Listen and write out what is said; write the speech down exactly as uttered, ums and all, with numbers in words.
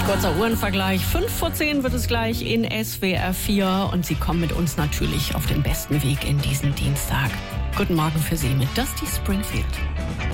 Kurzer Uhrenvergleich. Fünf vor zehn wird es gleich in S W R vier und Sie kommen mit uns natürlich auf den besten Weg in diesen Dienstag. Guten Morgen für Sie mit Dusty Springfield.